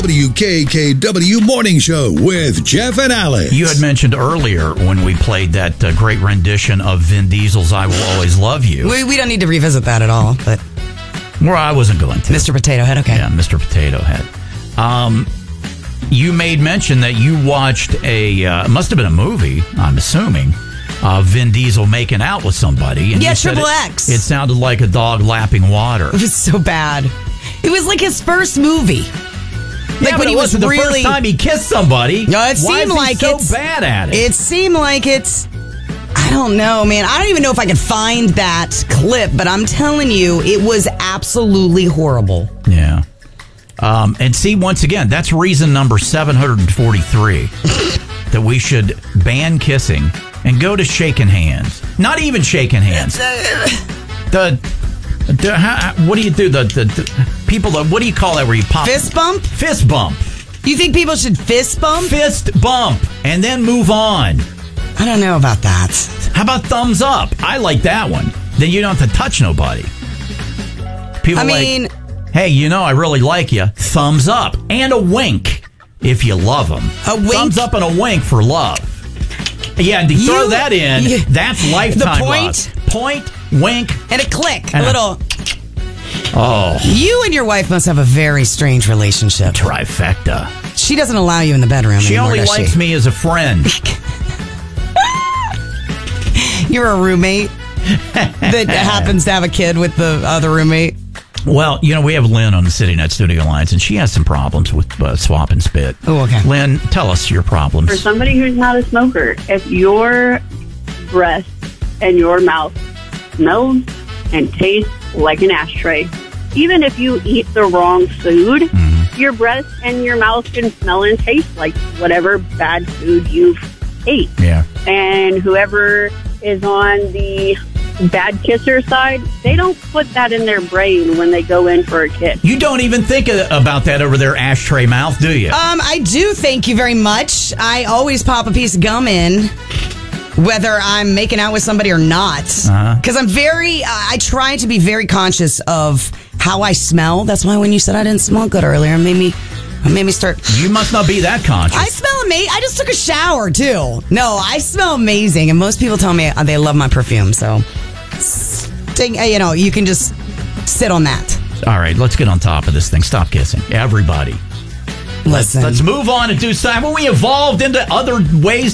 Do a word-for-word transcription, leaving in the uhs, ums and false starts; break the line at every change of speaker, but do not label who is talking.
W K K W Morning Show with Jeff and Alex.
You had mentioned earlier when we played that uh, great rendition of Vin Diesel's I Will Always Love You.
We, we don't need to revisit that at all, but...
Well, I wasn't going to.
Mister Potato Head, okay.
Yeah, Mister Potato Head. Um, you made mention that you watched a, uh, must have been a movie, I'm assuming, uh, Vin Diesel making out with somebody. And
yeah,
you said
Triple
it,
X.
It sounded like a dog lapping water.
It was so bad. It was like his first movie. Like
yeah,
when he
it
was
wasn't
really...
the first time he kissed somebody.
No,
Why
it seemed
is he
like
so
it's
bad at it.
It seemed like it's... I don't know, man. I don't even know if I could find that clip, but I'm telling you, it was absolutely horrible.
Yeah. Um, and see, once again, that's reason number seven hundred forty-three that we should ban kissing and go to shaking hands. Not even shaking hands. The... the how, what do you do? The, the, the people, the, what do you call that where you pop?
Fist bump?
Fist bump.
You think people should fist bump?
Fist bump. And then move on.
I don't know about that.
How about thumbs up? I like that one. Then you don't have to touch nobody. People
I
like,
mean...
hey, you know, I really like you. Thumbs up. And a wink if you love them.
A wink?
Thumbs up and a wink for love. Yeah, and to
You-
throw that in,
you-
that's lifetime
The point?
love. Point, wink.
And a click.
And
a
a-
little...
Oh.
You and your wife must have a very strange relationship.
Trifecta.
She doesn't allow you in the bedroom
She
anymore,
only
does
likes
she?
me as a friend.
You're a roommate that happens to have a kid with the other roommate.
Well, you know, we have Lynn on the CityNet Studio Lines, and she has some problems with uh, swap and spit.
Oh, okay.
Lynn, tell us your problems.
For somebody who's not a smoker, if your breath and your mouth smells and tastes like an ashtray, even if you eat the wrong food, mm-hmm. your breath and your mouth can smell and taste like whatever bad food you've ate.
Yeah.
And whoever is on the bad kisser side, they don't put that in their brain when they go in for a kiss.
You don't even think about that over their ashtray mouth, do you?
Um, I do, thank you very much. I always pop a piece of gum in, whether I'm making out with somebody or not. Because uh-huh. I'm very, uh, I try to be very conscious of how I smell. That's why when you said I didn't smell good earlier, it made me, it made me start.
You must not be that conscious.
I smell amazing. I just took a shower, too. No, I smell amazing. And most people tell me they love my perfume. So, you know, you can just sit on that.
All right, let's get on top of this thing. Stop kissing. Everybody.
Listen.
Let's, let's move on and do something. Well, we evolved into other ways